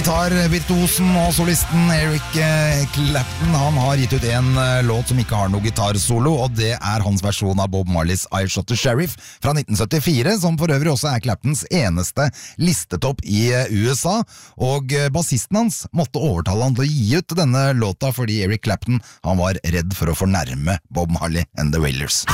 Gitarvirtuosen og solisten Eric Clapton, han har gitt ut en låt som ikke har noe gitarsolo, og det er hans versjon av Bob Marleys I Shot the Sheriff fra 1974, som for øvrig også er Claptons eneste listetopp i USA, og bassisten hans måtte overtale han til å gi ut denne låta fordi Eric Clapton han var redd for å fornærme Bob Marley and the Wailers.